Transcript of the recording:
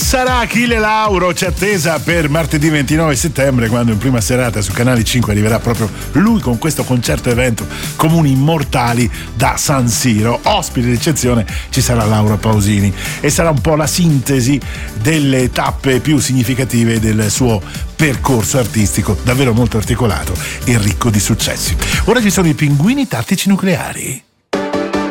sarà Achille Lauro, c'è attesa per martedì 29 settembre, quando in prima serata su Canale 5 arriverà proprio lui con questo concerto evento Comuni Immortali da San Siro. Ospite d'eccezione ci sarà Laura Pausini e sarà un po' la sintesi delle tappe più significative del suo percorso artistico, davvero molto articolato e ricco di successi. Ora ci sono i Pinguini Tattici Nucleari.